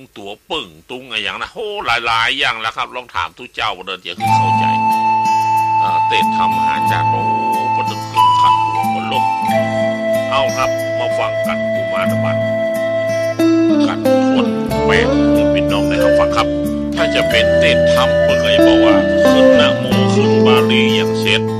ตัวปึ่งตุงอะไรอย่างนะโหหลายๆอย่างแล้วครับลองถามทุกเจ้าเดินจะคือเข้าใจเต้นทำหาจากโอ้ปนถึงขึ้นขันหัวคนล้มเอาครับมาฟังกันกูมาตะบันกันคนแปลกหรือเป็นน้องในเขาฟังครับถ้าจะเป็นเต้นทำเปิดเลยบอกว่าขึ้นนะโมขึ้นบาลีอย่างเช่น